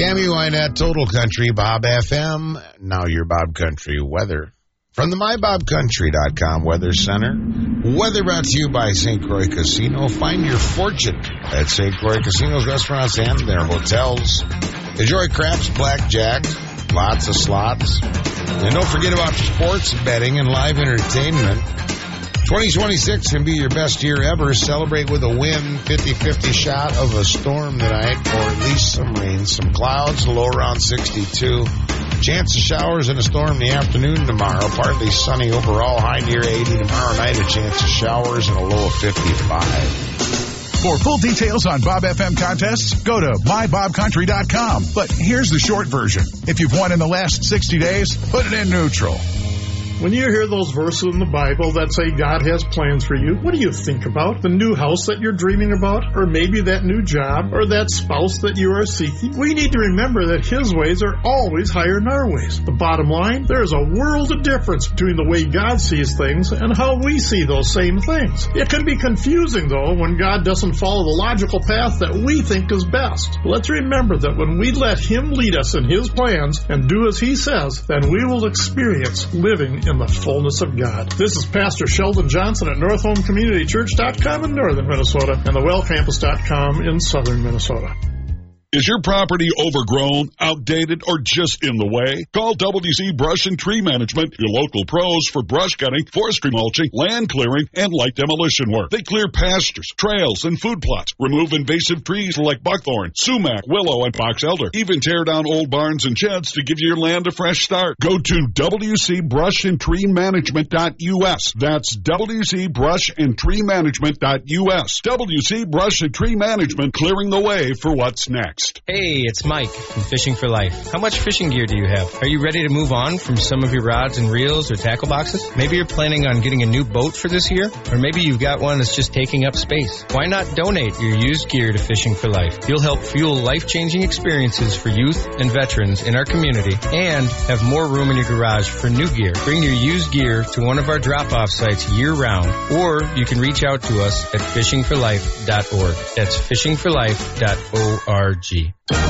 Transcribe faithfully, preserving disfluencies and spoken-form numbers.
Tammy Wynette, Total Country, Bob F M. Now your Bob Country weather. From the my bob country dot com Weather Center. Weather brought to you by Saint Croix Casino. Find your fortune at Saint Croix Casino's restaurants and their hotels. Enjoy craps, blackjack, lots of slots. And don't forget about sports betting and live entertainment. twenty twenty-six can be your best year ever. Celebrate with a win. fifty-fifty shot of a storm tonight, or at least some rain. Some clouds, low around sixty-two. Chance of showers and a storm in the afternoon tomorrow. Partly sunny overall, high near eighty. Tomorrow night, a chance of showers and a low of fifty-five. For full details on Bob F M contests, go to my bob country dot com. But here's the short version. If you've won in the last sixty days, put it in neutral. When you hear those verses in the Bible that say God has plans for you, what do you think about? The new house that you're dreaming about? Or maybe that new job? Or that spouse that you are seeking? We need to remember that His ways are always higher than our ways. The bottom line, there is a world of difference between the way God sees things and how we see those same things. It can be confusing, though, when God doesn't follow the logical path that we think is best. Let's remember that when we let Him lead us in His plans and do as He says, then we will experience living in in the fullness of God. This is Pastor Sheldon Johnson at North Home Community Church dot com in northern Minnesota and the well campus dot com in southern Minnesota. Is your property overgrown, outdated, or just in the way? Call W C Brush and Tree Management, your local pros for brush cutting, forestry mulching, land clearing, and light demolition work. They clear pastures, trails, and food plots, remove invasive trees like buckthorn, sumac, willow, and box elder, even tear down old barns and sheds to give your land a fresh start. Go to W C Brush and Tree Management dot U S. That's W C Brush and Tree Management dot U S. W C Brush and Tree Management, clearing the way for what's next. Hey, it's Mike from Fishing for Life. How much fishing gear do you have? Are you ready to move on from some of your rods and reels or tackle boxes? Maybe you're planning on getting a new boat for this year, or maybe you've got one that's just taking up space. Why not donate your used gear to Fishing for Life? You'll help fuel life-changing experiences for youth and veterans in our community and have more room in your garage for new gear. Bring your used gear to one of our drop-off sites year-round, or you can reach out to us at fishing for life dot org. That's fishing for life dot org.